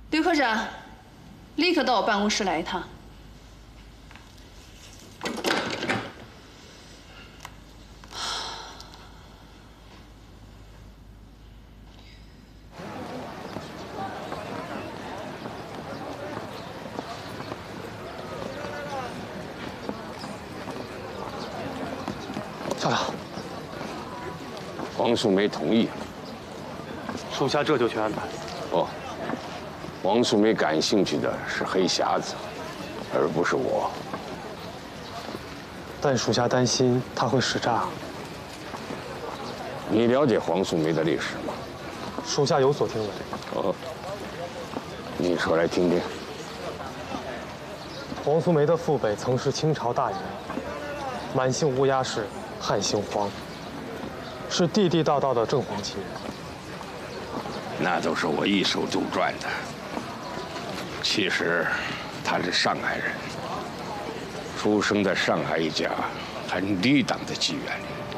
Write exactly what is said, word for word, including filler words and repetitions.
刘科长，立刻到我办公室来一趟。 校长， 黄素梅同意了。 属下这就去安排。 哦，黄素梅感兴趣的是黑匣子，而不是我。 但属下担心他会使诈。 你了解黄素梅的历史吗？ 属下有所听闻。 哦，你说来听听。 黄素梅的父辈曾是清朝大员，满姓乌鸦氏，汉姓黄，是地地道道的正黄旗人。 那都是我一手杜撰的。其实，他是上海人，出生在上海一家很低档的妓院里。